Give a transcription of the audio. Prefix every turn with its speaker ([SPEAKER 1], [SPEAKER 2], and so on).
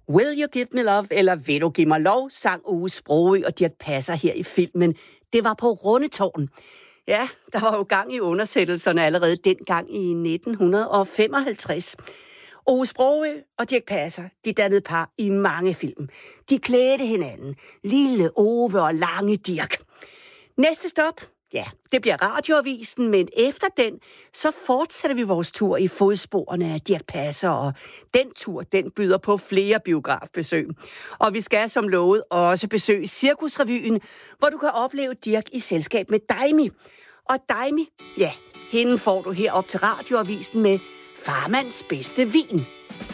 [SPEAKER 1] Will You Give Me Love, eller Vil Du Give Mig Lov, sang Ove Sprogøe og Dirch Passer her i filmen. Det var på Rundetårn. Ja, der var jo gang i undersættelserne allerede dengang i 1955. Ove Sprogøe og Dirch Passer, de dannede par i mange film. De klædte hinanden. Lille Ove og lange Dirch. Næste stop, ja, det bliver Radioavisen, men efter den, så fortsætter vi vores tur i fodsporene af Dirch Passer, og den tur, den byder på flere biografbesøg. Og vi skal som lovet også besøge Cirkusrevyen, hvor du kan opleve Dirch i selskab med Daimi. Og Daimi, ja, hende får du herop til Radioavisen med Farmands bedste vin.